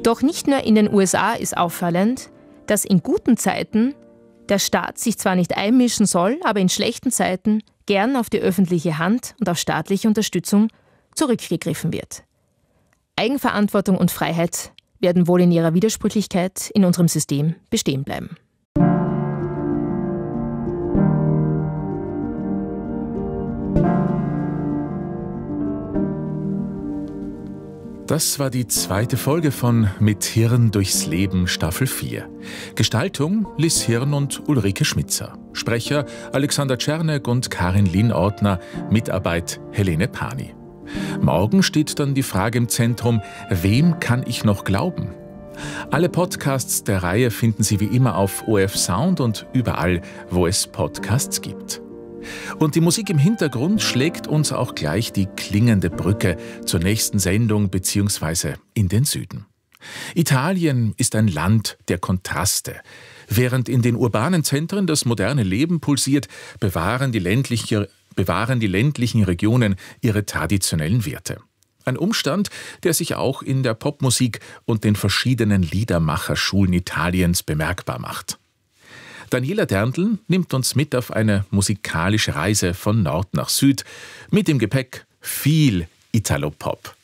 Doch nicht nur in den USA ist auffallend, dass in guten Zeiten der Staat sich zwar nicht einmischen soll, aber in schlechten Zeiten gern auf die öffentliche Hand und auf staatliche Unterstützung zurückgegriffen wird. Eigenverantwortung und Freiheit werden wohl in ihrer Widersprüchlichkeit in unserem System bestehen bleiben. Das war die zweite Folge von Mit Hirn durchs Leben Staffel 4. Gestaltung Liz Hirn und Ulrike Schmitzer. Sprecher Alexander Czernek und Karin Linn-Ortner. Mitarbeit Helene Pani. Morgen steht dann die Frage im Zentrum: Wem kann ich noch glauben? Alle Podcasts der Reihe finden Sie wie immer auf ORF Sound und überall, wo es Podcasts gibt. Und die Musik im Hintergrund schlägt uns auch gleich die klingende Brücke zur nächsten Sendung bzw. in den Süden. Italien ist ein Land der Kontraste. Während in den urbanen Zentren das moderne Leben pulsiert, bewahren die ländlichen Regionen ihre traditionellen Werte. Ein Umstand, der sich auch in der Popmusik und den verschiedenen Liedermacherschulen Italiens bemerkbar macht. Daniela Derndl nimmt uns mit auf eine musikalische Reise von Nord nach Süd, mit im Gepäck viel Italopop.